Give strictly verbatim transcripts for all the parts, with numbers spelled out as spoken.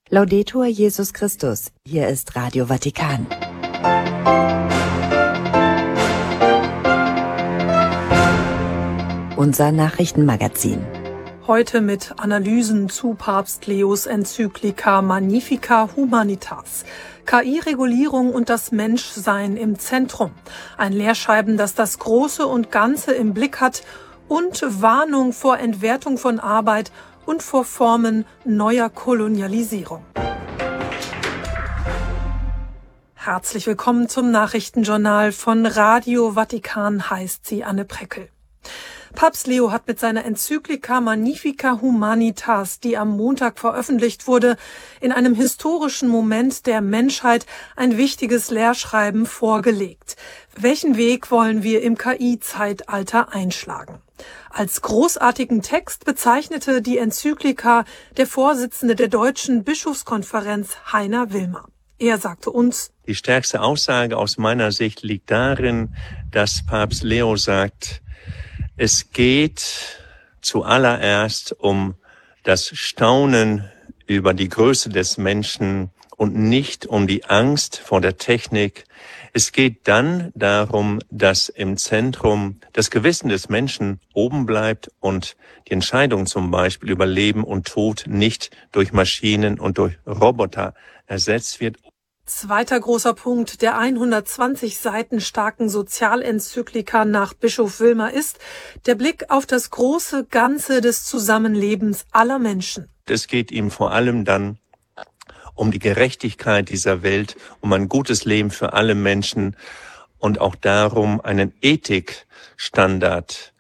Laudetur Jesus Christus, hier ist Radio Vatikan. Unser Nachrichtenmagazin. Heute mit Analysen zu Papst Leos Enzyklika Magnificat Humanitas. K I-Regulierung und das Menschsein im Zentrum. Ein Lehrschreiben, das das Große und Ganze im Blick hat und Warnung vor Entwertung von Arbeit und vor Formen neuer Kolonialisierung. Herzlich willkommen zum Nachrichtenjournal von Radio Vatikan, heißt sie Anne Preckel. Papst Leo hat mit seiner Enzyklika Magnificat Humanitas, die am Montag veröffentlicht wurde, in einem historischen Moment der Menschheit ein wichtiges Lehrschreiben vorgelegt. Welchen Weg wollen wir im K I-Zeitalter einschlagen? Als großartigen Text bezeichnete die Enzyklika der Vorsitzende der Deutschen Bischofskonferenz, Heiner Wilmer. Er sagte uns: Die stärkste Aussage aus meiner Sicht liegt darin, dass Papst Leo sagt, es geht zuallererst um das Staunen über die Größe des Menschen und nicht um die Angst vor der Technik. Es geht dann darum, dass im Zentrum das Gewissen des Menschen oben bleibt und die Entscheidung zum Beispiel über Leben und Tod nicht durch Maschinen und durch Roboter ersetzt wird. Zweiter großer Punkt der hundertzwanzig Seiten starken Sozialenzyklika nach Bischof Wilmer ist der Blick auf das große Ganze des Zusammenlebens aller Menschen. Es geht ihm vor allem dann um die Gerechtigkeit dieser Welt, um ein gutes Leben für alle Menschen und auch darum, einen Ethikstandard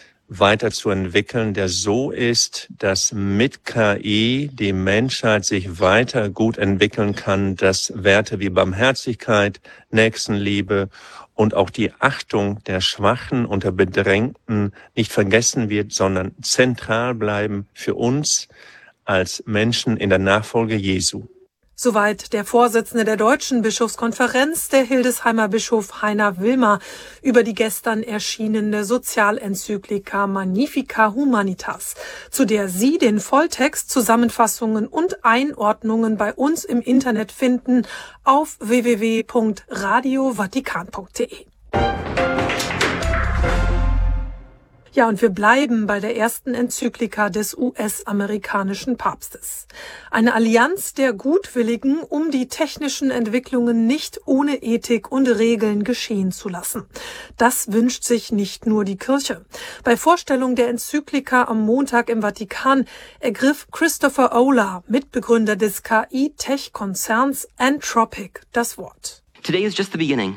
weiterzuentwickeln, der so ist, dass mit K I die Menschheit sich weiter gut entwickeln kann, dass Werte wie Barmherzigkeit, Nächstenliebe und auch die Achtung der Schwachen und der Bedrängten nicht vergessen wird, sondern zentral bleiben für uns als Menschen in der Nachfolge Jesu. Soweit der Vorsitzende der Deutschen Bischofskonferenz, der Hildesheimer Bischof Heiner Wilmer, über die gestern erschienene Sozialenzyklika Magnificat Humanitas, zu der Sie den Volltext, Zusammenfassungen und Einordnungen bei uns im Internet finden auf w w w punkt radio vatikan punkt d e. Ja, und wir bleiben bei der ersten Enzyklika des U S-amerikanischen Papstes. Eine Allianz der Gutwilligen, um die technischen Entwicklungen nicht ohne Ethik und Regeln geschehen zu lassen. Das wünscht sich nicht nur die Kirche. Bei Vorstellung der Enzyklika am Montag im Vatikan ergriff Christopher Olah, Mitbegründer des K I-Tech-Konzerns Anthropic, das Wort. Today is just the beginning.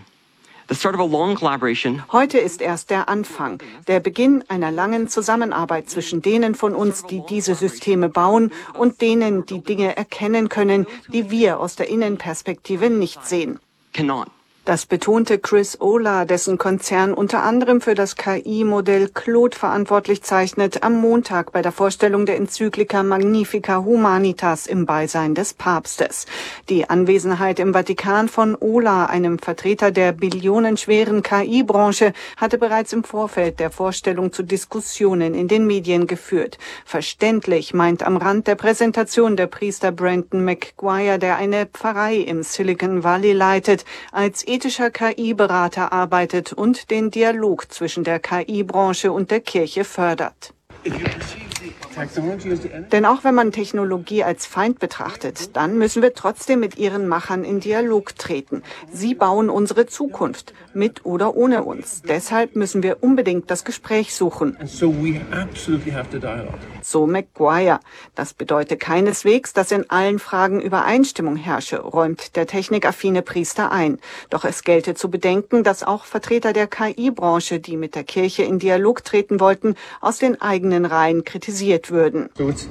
Heute ist erst der Anfang, der Beginn einer langen Zusammenarbeit zwischen denen von uns, die diese Systeme bauen, und denen, die Dinge erkennen können, die wir aus der Innenperspektive nicht sehen. Cannot. Das betonte Chris Olah, dessen Konzern unter anderem für das K I-Modell Claude verantwortlich zeichnet, am Montag bei der Vorstellung der Enzyklika Magnificat Humanitas im Beisein des Papstes. Die Anwesenheit im Vatikan von Olah, einem Vertreter der billionenschweren K I-Branche, hatte bereits im Vorfeld der Vorstellung zu Diskussionen in den Medien geführt. Verständlich, meint am Rand der Präsentation der Priester Brandon McGuire, der eine Pfarrei im Silicon Valley leitet, als ethischer K I-Berater arbeitet und den Dialog zwischen der K I-Branche und der Kirche fördert. Denn auch wenn man Technologie als Feind betrachtet, dann müssen wir trotzdem mit ihren Machern in Dialog treten. Sie bauen unsere Zukunft, mit oder ohne uns. Deshalb müssen wir unbedingt das Gespräch suchen. So McGuire. Das bedeutet keineswegs, dass in allen Fragen Übereinstimmung herrsche, räumt der technikaffine Priester ein. Doch es gelte zu bedenken, dass auch Vertreter der K I-Branche, die mit der Kirche in Dialog treten wollten, aus den eigenen Reihen kritisiert würden.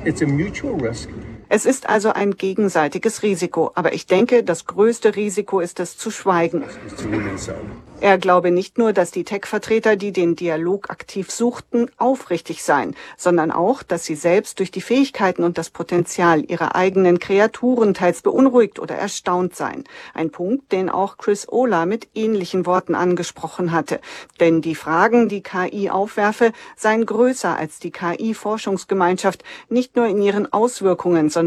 Es ist also ein gegenseitiges Risiko, aber ich denke, das größte Risiko ist es zu schweigen. Er glaube nicht nur, dass die Tech-Vertreter, die den Dialog aktiv suchten, aufrichtig seien, sondern auch, dass sie selbst durch die Fähigkeiten und das Potenzial ihrer eigenen Kreaturen teils beunruhigt oder erstaunt seien. Ein Punkt, den auch Chris Olah mit ähnlichen Worten angesprochen hatte. Denn die Fragen, die K I aufwerfe, seien größer als die K I-Forschungsgemeinschaft, nicht nur in ihren Auswirkungen, sondern